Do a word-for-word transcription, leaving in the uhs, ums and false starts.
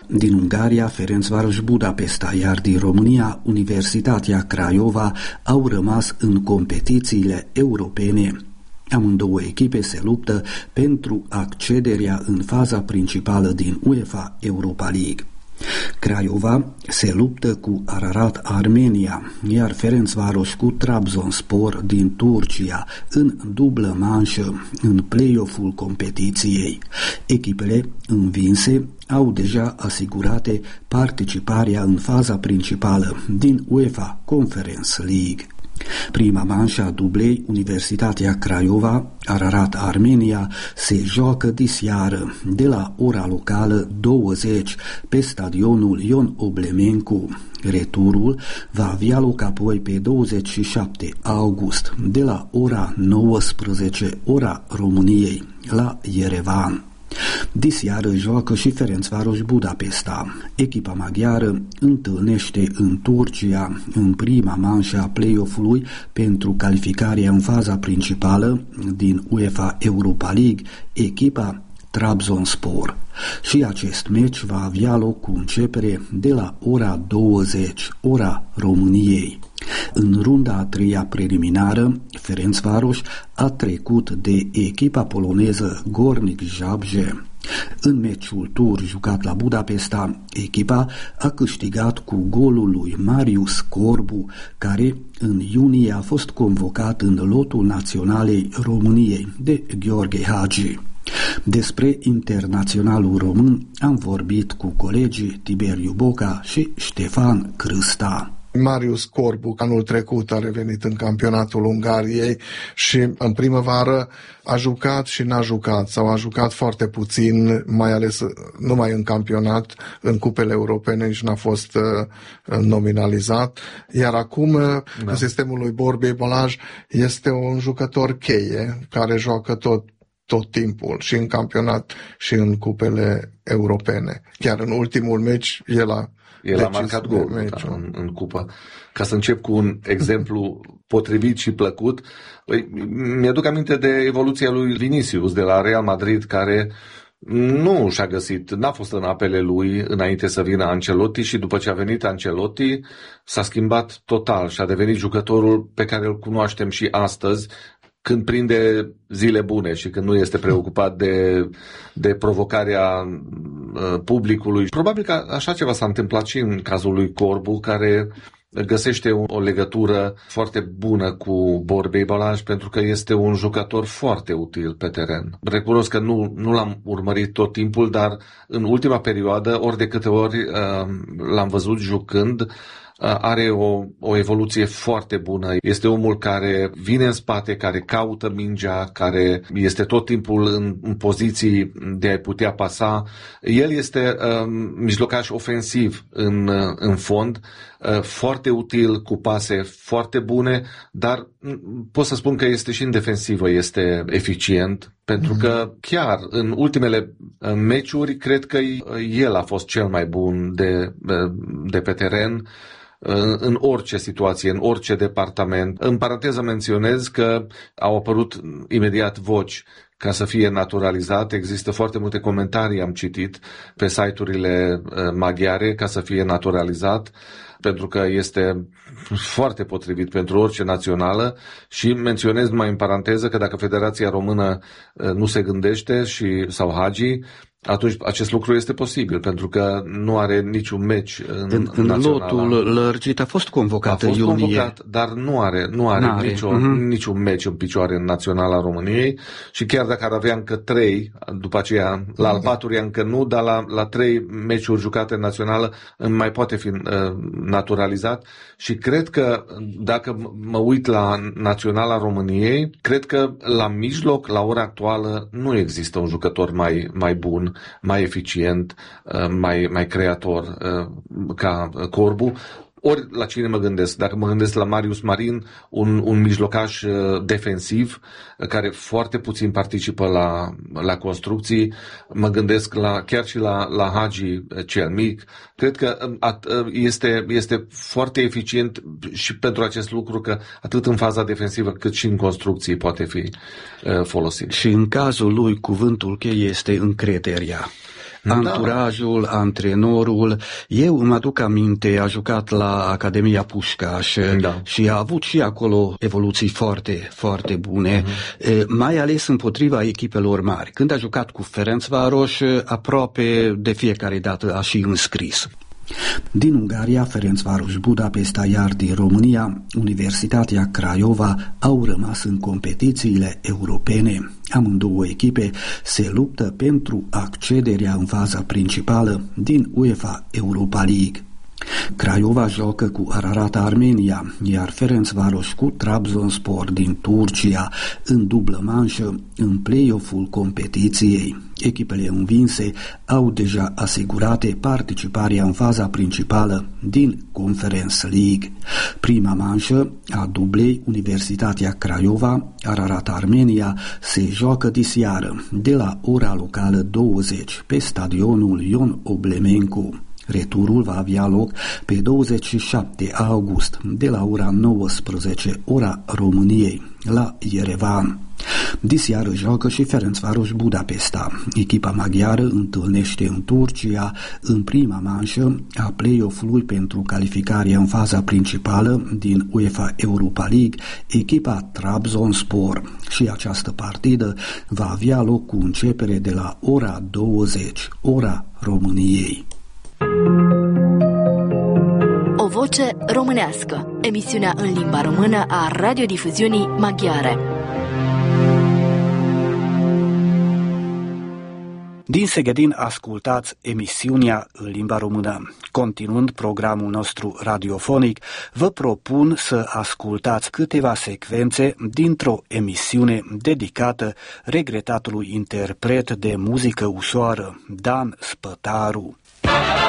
din Ungaria Ferencváros Budapesta, iar din România Universitatea Craiova au rămas în competițiile europene. Amândouă echipe se luptă pentru accederea în faza principală din UEFA Europa League. Craiova se luptă cu Ararat Armenia, iar Ferencváros cu Trabzonspor din Turcia în dublă manșă în play-off-ul competiției. Echipele învinse au deja asigurate participarea în faza principală din UEFA Conference League. Prima manșă a dublei, Universitatea Craiova, Ararat Armenia, se joacă diseară de la ora locală douăzeci pe stadionul Ion Oblemencu. Returul va avea loc apoi pe douăzeci și șapte august de la ora nouăsprezece, ora României, la Yerevan. Diseară joacă și Ferencváros Budapesta. Echipa maghiară întâlnește în Turcia în prima manșă a play-off-ului pentru calificarea în faza principală din UEFA Europa League, echipa Trabzonspor. Și acest meci va avea loc cu începere de la ora douăzeci, ora României. În runda a treia preliminară, Ferencváros a trecut de echipa poloneză Górnik Zabrze. În meciul tur jucat la Budapesta, echipa a câștigat cu golul lui Marius Corbu, care în iunie a fost convocat în lotul naționalei României de Gheorghe Hagi. Despre internaționalul român am vorbit cu colegii Tiberiu Boca și Ștefan Crâsta. Marius Corbu anul trecut a revenit în campionatul Ungariei și în primăvară a jucat și n-a jucat sau a jucat foarte puțin, mai ales numai în campionat, în cupele europene nici n-a fost uh, nominalizat, iar acum da. În sistemul lui Borbei Balázs este un jucător cheie care joacă tot tot timpul, și în campionat și în cupele europene. Chiar în ultimul meci el a El a marcat gol da, în, în cupă. Ca să încep cu un exemplu potrivit și plăcut, mi-aduc aminte de evoluția lui Vinicius de la Real Madrid, care nu și-a găsit, n-a fost în apele lui înainte să vină Ancelotti și după ce a venit Ancelotti s-a schimbat total și a devenit jucătorul pe care îl cunoaștem și astăzi, când prinde zile bune și când nu este preocupat de, de provocarea uh, publicului. Probabil că așa ceva s-a întâmplat și în cazul lui Corbu, care găsește o, o legătură foarte bună cu Borbei Balázs, pentru că este un jucător foarte util pe teren. Recunosc că nu, nu l-am urmărit tot timpul, dar în ultima perioadă, ori de câte ori uh, l-am văzut jucând, are o, o evoluție foarte bună. Este omul care vine în spate, care caută mingea, care este tot timpul în, în poziții de a-i putea pasa. El este um, mijlocaș ofensiv în, în fond, uh, foarte util, cu pase foarte bune, dar pot să spun că este și în defensivă, este eficient, pentru că chiar în ultimele meciuri cred că el a fost cel mai bun de, de pe teren, în orice situație, în orice departament. În paranteză menționez că au apărut imediat voci ca să fie naturalizat. Există foarte multe comentarii, am citit, pe site-urile maghiare ca să fie naturalizat, pentru că este foarte potrivit pentru orice națională și menționez numai în paranteză că dacă Federația Română nu se gândește și sau Hagi, atunci acest lucru este posibil, pentru că nu are niciun meci în, în, în lotul lărgit. A fost convocat în iunie. A fost convocat, dar nu are, nu are, are. Nicio, uh-huh. niciun meci în picioare în Naționala României și chiar dacă ar avea încă trei, după aceea la al patrulea încă nu, dar la, la trei meciuri jucate în Națională mai poate fi uh, naturalizat și cred că dacă mă uit la Naționala României, cred că la mijloc, la ora actuală, nu există un jucător mai, mai bun, mai eficient, mai, mai creator ca Corbu. Ori la cine mă gândesc? Dacă mă gândesc la Marius Marin, un, un mijlocaș defensiv care foarte puțin participă la, la construcții, mă gândesc la, chiar și la, la Hagi cel mic. Cred că este, este foarte eficient și pentru acest lucru, că atât în faza defensivă cât și în construcții poate fi folosit. Și în cazul lui cuvântul cheie este încrederea. Anturajul, da. Antrenorul. Eu îmi aduc aminte, a jucat la Academia Pușcaș da. și a avut și acolo evoluții foarte, foarte bune, uh-huh. mai ales împotriva echipelor mari. Când a jucat cu Ferencvaros, aproape de fiecare dată a și înscris. Din Ungaria, Ferencvaros Budapesta, iar din România, Universitatea Craiova au rămas în competițiile europene. Amândouă echipe se luptă pentru accederea în faza principală din UEFA Europa League. Craiova joacă cu Ararat Armenia, iar Ferencvaros cu Trabzonspor din Turcia în dublă manșă în play-off-ul competiției. Echipele învinse au deja asigurate participarea în faza principală din Conference League. Prima manșă a dublei Universitatea Craiova, Ararat Armenia, se joacă diseară de la ora locală douăzeci pe stadionul Ion Oblemencu. Returul va avea loc pe douăzeci și șapte august de la ora nouăsprezece, ora României, la Yerevan. Diseară joacă și Ferencvaros Budapesta. Echipa maghiară întâlnește în Turcia în prima manșă a play-off-ului pentru calificarea în faza principală din UEFA Europa League, echipa Trabzonspor, și această partidă va avea loc cu începere de la ora douăzeci, ora României. O voce românească, emisiunea în limba română a radiodifuziunii maghiare. Din Segedin ascultați emisiunea în limba română. Continuând programul nostru radiofonic, vă propun să ascultați câteva secvențe dintr-o emisiune dedicată regretatului interpret de muzică ușoară, Dan Spătaru.